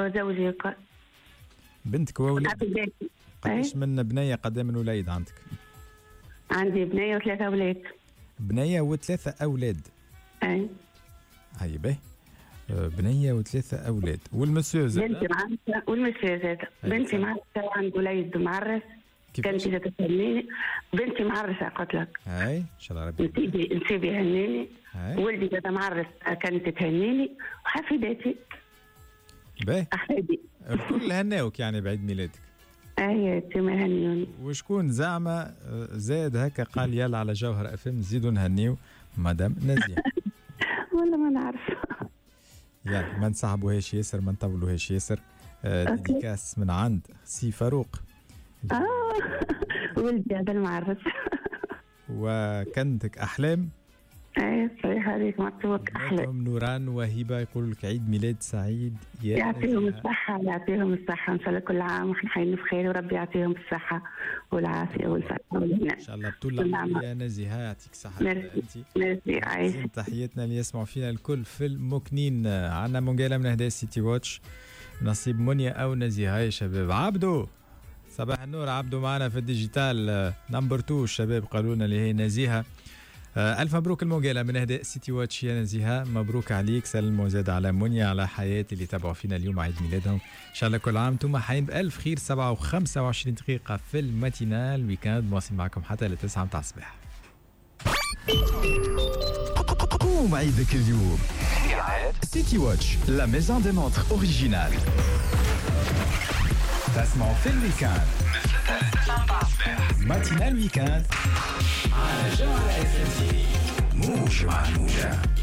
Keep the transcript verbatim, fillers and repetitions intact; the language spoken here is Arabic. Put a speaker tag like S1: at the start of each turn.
S1: وزوجي وكل.
S2: بنتك وولد؟
S1: حفيداتي.
S2: قداش من بنية قد من وليد عندك؟
S1: عندي بنية وثلاثة أولاد.
S2: بنية وثلاثة أولاد.
S1: أي.
S2: هاي باهي. بنية وثلاثة أولاد. والمسيو زاد؟
S1: بنتي معرسة والمسيو زاد. بنتي معرسة وعند وليد معرس. كانت إذا تسميني بنتي معرسة قلت لك.
S2: هاي إن شاء الله ربي.
S1: نسيبي نسيبي يهنيني. ولدي زاد معرس كانت تهنيني وحفيداتي.
S2: باهي.
S1: أحفادي.
S2: الكل هناوك يعني بعيد ميلادك.
S1: اي تما هنيوني.
S2: وشكون زعما زاد هكا قال يلا على جوهر اف ام نزيدوا نهنيو مدام نزيهة؟
S1: والله ما نعرف.
S2: يلا ما نصعبوهاش ياسر ما نطولوهاش ياسر. آه ديكاس من عند سي فاروق.
S1: اه ولدي هذا المعرس.
S2: وكنتك احلام.
S1: ايه صحيح هذيك معطوك احلام.
S2: نوران وهبه يقولوا لك عيد ميلاد سعيد.
S1: يعطيهم الصحه يعطيهم الصحه ان شاء الله كل عام ونحن حيين بخير وربي يعطيهم الصحه والعافيه والفرحه والهنا
S2: ان شاء الله بطول العمر يا نزيهه يعطيك الصحه.
S1: انت ميرسي عايش.
S2: تحياتنا اللي يسمعوا فينا الكل في المكنين. عندنا مونجاله من هدايا سيتي واتش نصيب منيا او نزيهه يا شباب. عبدو صباح النور. عبدو معنا في الديجيتال نمبر اثنين. الشباب قالوا لنا اللي هي نزيهه. ألف مبروك الموجالة من أهداء سيتي واتش يا نزيهة. مبروك عليك. سلموا زاد على منيا على حياة اللي تابعوا فينا اليوم عيد ميلادهم. إن شاء الله كل عام انتم حين بألف خير. سبعة وخمسة وعشرين دقيقة في الماتينال ويكاند مواصل معكم حتى لتسعة متاع الصباح.
S3: قوم عيدك اليوم. سيتي واتش لا ميزون دي مونتر اوريجينال. تسمعوا في الويكاند من تسعة متاع الصباح. ماتينال ويكاند على جوهر اف ام. موج مع الموجة.